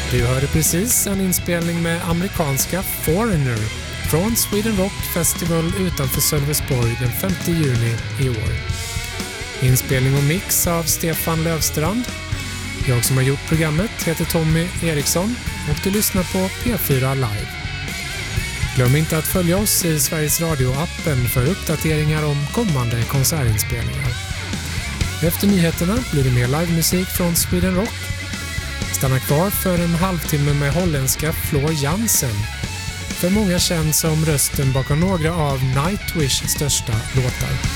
Du hörde precis en inspelning med amerikanska Foreigner från Sweden Rock Festival utanför Sölvesborg den 5 juni i år. Inspelning och mix av Stefan Lövstrand. Jag som har gjort programmet heter Tommy Eriksson och du lyssnar på P4 Live. Glöm inte att följa oss i Sveriges Radio-appen för uppdateringar om kommande konsertinspelningar. Efter nyheterna blir det mer livemusik från Sweden Rock. Stanna kvar för en halvtimme med holländska Floor Jansen. För många känd som rösten bakom några av Nightwish största låtar.